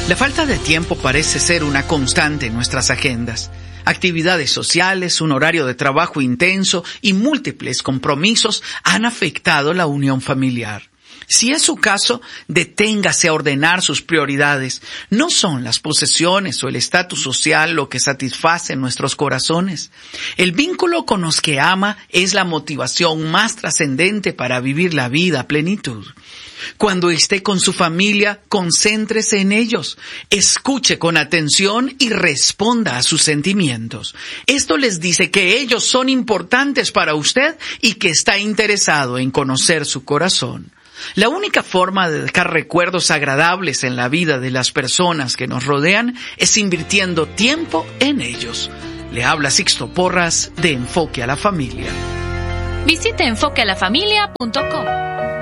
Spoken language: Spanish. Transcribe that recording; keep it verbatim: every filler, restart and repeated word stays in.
La falta de tiempo parece ser una constante en nuestras agendas. Actividades sociales, un horario de trabajo intenso y múltiples compromisos han afectado la unión familiar. Si es su caso, deténgase a ordenar sus prioridades. No son las posesiones o el estatus social lo que satisface nuestros corazones. El vínculo con los que ama es la motivación más trascendente para vivir la vida a plenitud. Cuando esté con su familia, concéntrese en ellos. Escuche con atención y responda a sus sentimientos. Esto les dice que ellos son importantes para usted y que está interesado en conocer su corazón. La única forma de dejar recuerdos agradables en la vida de las personas que nos rodean es invirtiendo tiempo en ellos. Le habla Sixto Porras de Enfoque a la Familia. Visite enfoque a la familia punto com.